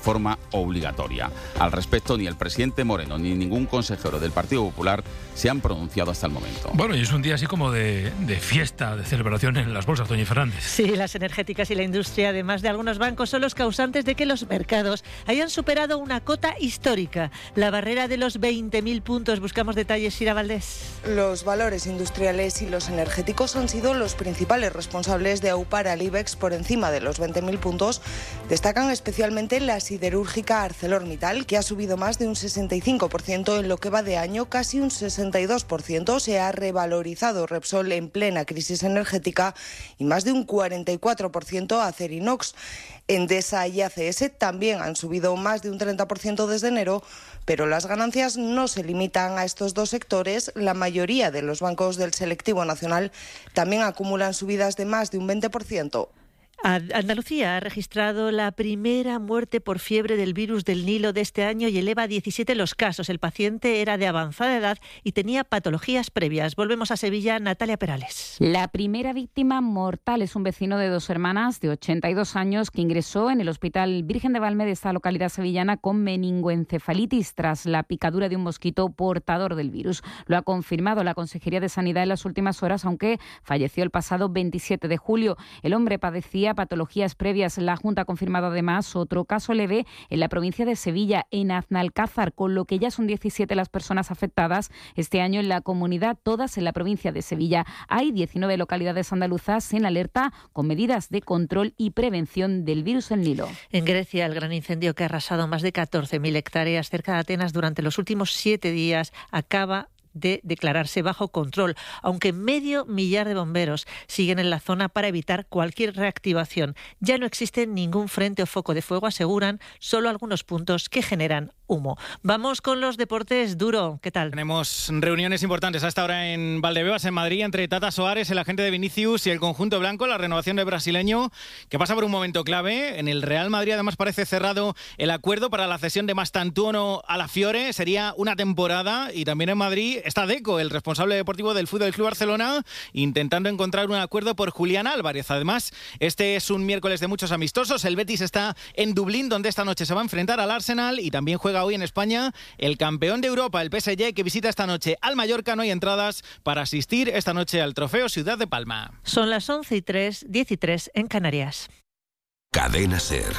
forma obligatoria. Al respecto, ni el presidente Moreno ni ningún consejero del Partido Popular se han pronunciado hasta el momento. Bueno, y es un día así como de fiesta, de celebración en las bolsas, doña Fernández. Sí, las energéticas y la industria, además de algunos bancos, son los causantes de que los mercados hayan superado una cota histórica, la barrera de los 20.000 puntos. Buscamos detalles, Sira Valdés. Los valores industriales y los energéticos han sido los principales responsables de aupar al IBEX por encima de los 20.000 puntos. Destacan especialmente la siderúrgica ArcelorMittal, que ha subido más de un 65% en lo que va de año, casi un 62%. Se ha revalorizado Repsol en plena crisis energética y más de un 44% Acerinox. Endesa y ACS también han subido más de un 30% desde enero, pero las ganancias no se limitan a estos dos sectores. La mayoría de los bancos del selectivo nacional también acumulan subidas de más de un 20%. Andalucía ha registrado la primera muerte por fiebre del virus del Nilo de este año y eleva a 17 los casos. El paciente era de avanzada edad y tenía patologías previas. Volvemos a Sevilla, Natalia Perales. La primera víctima mortal es un vecino de 2 hermanas de 82 años que ingresó en el Hospital Virgen de Valme de esta localidad sevillana con meningoencefalitis tras la picadura de un mosquito portador del virus. Lo ha confirmado la Consejería de Sanidad en las últimas horas, aunque falleció el pasado 27 de julio. El hombre padecía patologías previas. La Junta ha confirmado además otro caso leve en la provincia de Sevilla, en Aznalcázar, con lo que ya son 17 las personas afectadas este año en la comunidad, todas en la provincia de Sevilla. Hay 19 localidades andaluzas en alerta con medidas de control y prevención del virus del Nilo. En Grecia, el gran incendio que ha arrasado más de 14.000 hectáreas cerca de Atenas durante los últimos 7 días acaba de declararse bajo control, aunque 500.000 de bomberos siguen en la zona para evitar cualquier reactivación. Ya no existe ningún frente o foco de fuego, aseguran, solo algunos puntos que generan humo. Vamos con los deportes. Duro, ¿qué tal? Tenemos reuniones importantes hasta ahora en Valdebebas, en Madrid, entre Tata Soares, el agente de Vinicius, y el conjunto blanco, la renovación del brasileño, que pasa por un momento clave. En el Real Madrid además parece cerrado el acuerdo para la cesión de Mastantuono a la Fiore. Sería una temporada. Y también en Madrid está Deco, el responsable deportivo del Fútbol Club Barcelona, intentando encontrar un acuerdo por Julián Álvarez. Además, este es un miércoles de muchos amistosos. El Betis está en Dublín, donde esta noche se va a enfrentar al Arsenal, y también juega hoy en España el campeón de Europa, el PSG, que visita esta noche al Mallorca. No hay entradas para asistir esta noche al Trofeo Ciudad de Palma. Son las 11:03 en Canarias. Cadena SER.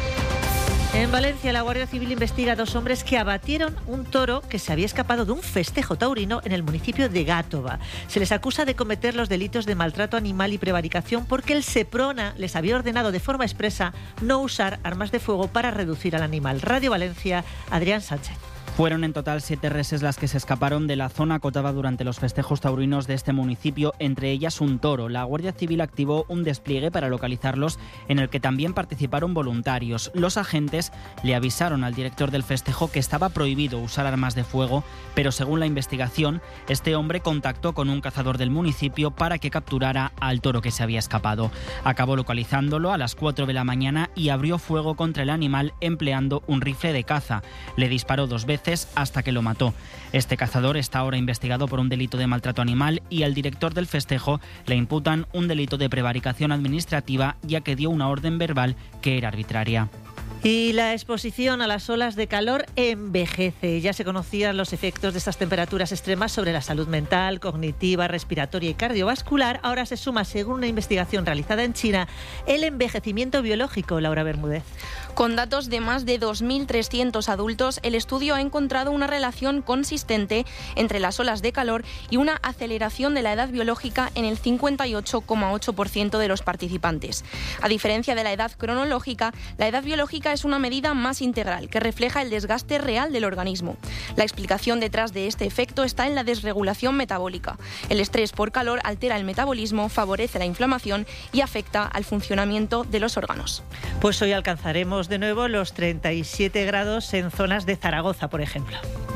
En Valencia, la Guardia Civil investiga a 2 hombres que abatieron un toro que se había escapado de un festejo taurino en el municipio de Gátova. Se les acusa de cometer los delitos de maltrato animal y prevaricación porque el Seprona les había ordenado de forma expresa no usar armas de fuego para reducir al animal. Radio Valencia, Adrián Sánchez. Fueron en total 7 reses las que se escaparon de la zona acotada durante los festejos taurinos de este municipio, entre ellas un toro. La Guardia Civil activó un despliegue para localizarlos, en el que también participaron voluntarios. Los agentes le avisaron al director del festejo que estaba prohibido usar armas de fuego, pero según la investigación, este hombre contactó con un cazador del municipio para que capturara al toro que se había escapado. Acabó localizándolo a las 4 de la mañana y abrió fuego contra el animal empleando un rifle de caza. Le disparó 2 veces hasta que lo mató. Este cazador está ahora investigado por un delito de maltrato animal y al director del festejo le imputan un delito de prevaricación administrativa, ya que dio una orden verbal que era arbitraria. Y la exposición a las olas de calor envejece. Ya se conocían los efectos de estas temperaturas extremas sobre la salud mental, cognitiva, respiratoria y cardiovascular. Ahora se suma, según una investigación realizada en China, el envejecimiento biológico. Laura Bermúdez. Con datos de más de 2.300 adultos, el estudio ha encontrado una relación consistente entre las olas de calor y una aceleración de la edad biológica en el 58,8% de los participantes. A diferencia de la edad cronológica, la edad biológica es una medida más integral que refleja el desgaste real del organismo. La explicación detrás de este efecto está en la desregulación metabólica. El estrés por calor altera el metabolismo, favorece la inflamación y afecta al funcionamiento de los órganos. Pues hoy alcanzaremos de nuevo los 37 grados en zonas de Zaragoza, por ejemplo.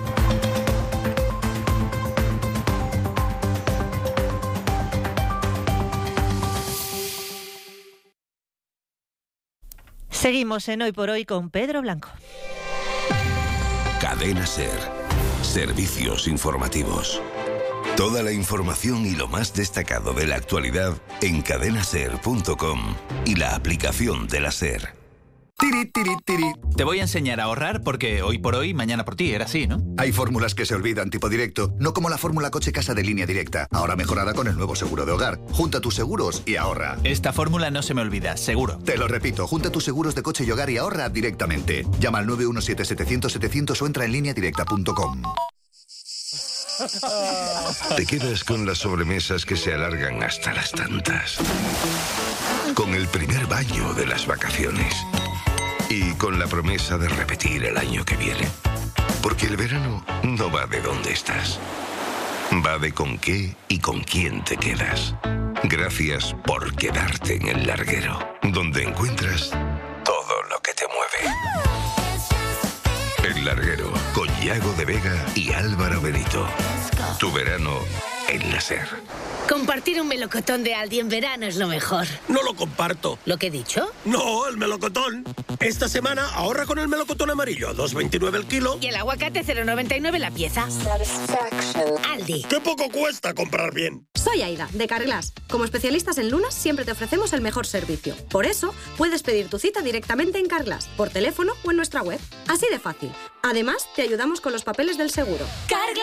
Seguimos en Hoy por Hoy con Pedro Blanco. Cadena SER. Servicios informativos. Toda la información y lo más destacado de la actualidad en cadenaser.com y la aplicación de la SER. Tiri, tiri, tiri. Te voy a enseñar a ahorrar porque hoy por hoy, mañana por ti, era así, ¿no? Hay fórmulas que se olvidan tipo directo, no como la fórmula coche casa de Línea Directa, ahora mejorada con el nuevo seguro de hogar. Junta tus seguros y ahorra. Esta fórmula no se me olvida, seguro. Te lo repito, junta tus seguros de coche y hogar y ahorra directamente. Llama al 917-700-700 o entra en lineadirecta.com. Te quedas con las sobremesas que se alargan hasta las tantas. Con el primer baño de las vacaciones. Y con la promesa de repetir el año que viene. Porque el verano no va de dónde estás. Va de con qué y con quién te quedas. Gracias por quedarte en El Larguero, donde encuentras todo lo que te mueve. El Larguero, con Yago de Vega y Álvaro Benito. Tu verano en la SER. Compartir un melocotón de Aldi en verano es lo mejor. No lo comparto. ¿Lo que he dicho? No, el melocotón. Esta semana ahorra con el melocotón amarillo, 2,29 el kilo. Y el aguacate 0,99 la pieza. Aldi. ¡Qué poco cuesta comprar bien! Soy Aida, de Carglass. Como especialistas en lunas, siempre te ofrecemos el mejor servicio. Por eso, puedes pedir tu cita directamente en Carglass, por teléfono o en nuestra web. Así de fácil. Además, te ayudamos con los papeles del seguro. Carglass